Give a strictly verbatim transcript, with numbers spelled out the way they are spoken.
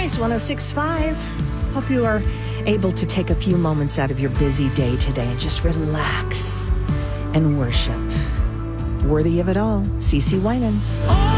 Nice, one oh six point five. Hope you are able to take a few moments out of your busy day today and just relax and worship. Worthy of it all, CeCe Winans.